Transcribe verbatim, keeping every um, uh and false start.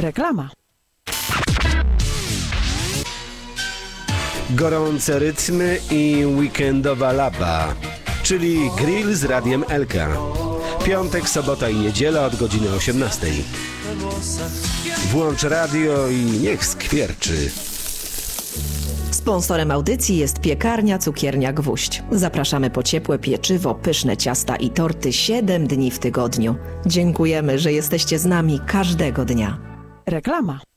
Reklama. Gorące rytmy i weekendowa laba, czyli grill z Radiem Elka. Piątek, sobota i niedziela od godziny osiemnastej. Włącz radio i niech skwierczy. Sponsorem audycji jest piekarnia Cukiernia Gwóźdź. Zapraszamy po ciepłe pieczywo, pyszne ciasta i torty siedem dni w tygodniu. Dziękujemy, że jesteście z nami każdego dnia. Reklama.